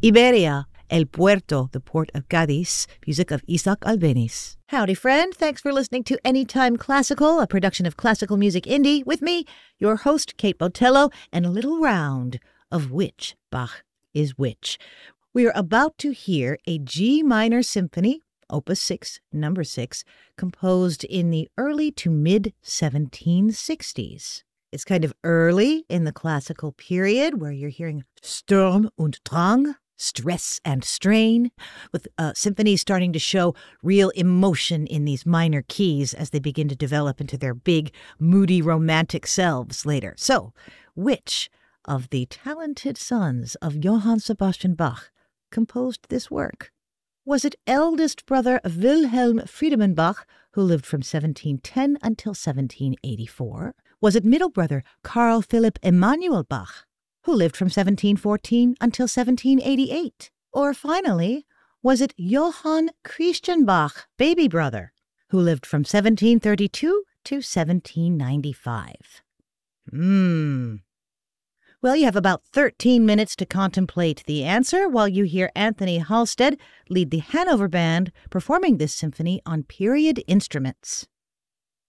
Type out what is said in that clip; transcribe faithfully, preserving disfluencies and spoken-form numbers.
Iberia, El Puerto, the port of Cádiz, music of Isaac Albéniz. Howdy, friend. Thanks for listening to Anytime Classical, a production of Classical Music Indie, with me, your host, Kate Botello, and a little round of which Bach is which. We are about to hear a G minor symphony, Opus six, number six, composed in the early to mid seventeen sixties. It's kind of early in the classical period where you're hearing Sturm und Drang, stress and strain, with uh, symphonies starting to show real emotion in these minor keys as they begin to develop into their big, moody, romantic selves later. So, which of the talented sons of Johann Sebastian Bach composed this work? Was it eldest brother Wilhelm Friedemann Bach, who lived from seventeen ten until seventeen eighty-four? Was it middle brother Carl Philipp Emanuel Bach, who lived from seventeen fourteen until seventeen eighty-eight? Or finally, was it Johann Christian Bach, baby brother, who lived from seventeen thirty-two to seventeen ninety-five? Hmm. Well, you have about thirteen minutes to contemplate the answer while you hear Anthony Halstead lead the Hanover Band performing this symphony on period instruments.